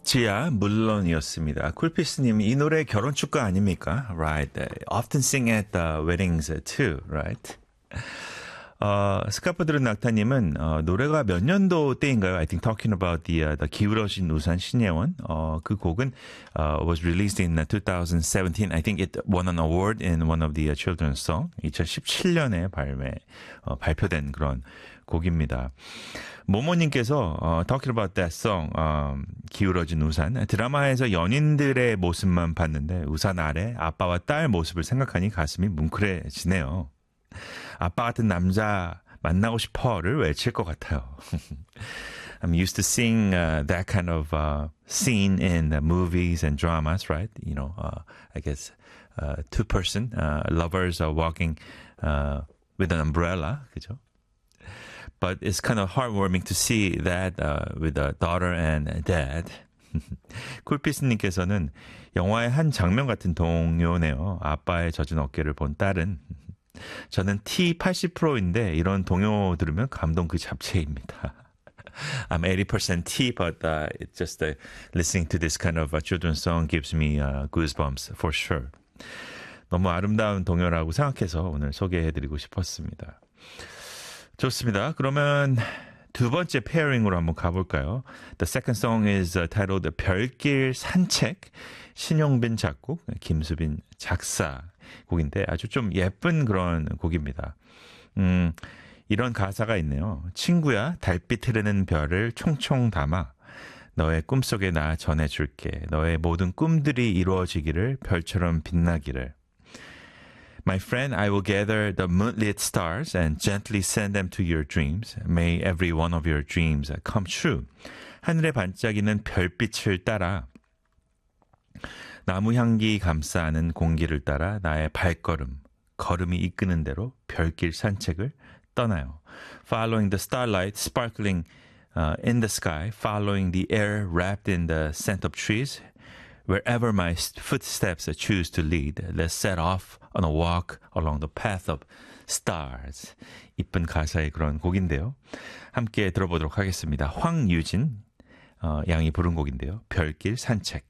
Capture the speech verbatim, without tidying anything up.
지야 물론이었습니다. 쿨피스님 이 노래 결혼 축가 아닙니까? Right. Often sing at the weddings too. Right. 어, 스카프 들은 낙타님은 어, 노래가 몇 년도 때인가요? I think talking about the, uh, the 기울어진 우산 신예원. 어, 그 곡은 uh, was released in twenty seventeen. I think it won an award in one of the uh, children's song. 이천십칠 년에 발매 어, 발표된 그런 곡입니다. 모모님께서 어, talking about that song, 어, 기울어진 우산. 드라마에서 연인들의 모습만 봤는데 우산 아래 아빠와 딸 모습을 생각하니 가슴이 뭉클해지네요. 아빠 같은 남자 만나고 싶어를 외칠 것 같아요. I'm used to seeing uh, that kind of uh, scene in the movies and dramas, right? You know, uh, I guess uh, two-person uh, lovers are walking uh, with an umbrella, 그죠? But it's kind of heartwarming to see that uh, with a daughter and dad. 쿨피스님께서는 영화의 한 장면 같은 동요네요. 아빠의 젖은 어깨를 본 딸은 저는 티 팔십 퍼센트인데 이런 동요 들으면 감동 그 잡채입니다. I'm eighty percent T, but uh, it's just uh, listening to this kind of uh, children's song gives me uh, goosebumps for sure. 너무 아름다운 동요라고 생각해서 오늘 소개해드리고 싶었습니다. 좋습니다. 그러면 두 번째 페어링으로 한번 가볼까요? The second song is uh, titled 별길 산책. 신용빈 작곡, 김수빈 작사 곡인데 아주 좀 예쁜 그런 곡입니다. 음, 이런 가사가 있네요. 친구야, 달빛 흐르는 별을 총총 담아 너의 꿈속에 나 전해줄게. 너의 모든 꿈들이 이루어지기를 별처럼 빛나기를. My friend, I will gather the moonlit stars and gently send them to your dreams. May every one of your dreams come true. 하늘에 반짝이는 별빛을 따라 나무 향기 감싸는 공기를 따라 나의 발걸음, 걸음이 이끄는 대로 별길 산책을 떠나요. Following the starlight sparkling uh, in the sky, following the air wrapped in the scent of trees, wherever my footsteps choose to lead, let's set off on a walk along the path of stars. 이쁜 가사의 그런 곡인데요. 함께 들어보도록 하겠습니다. 황유진 어, 양이 부른 곡인데요. 별길 산책.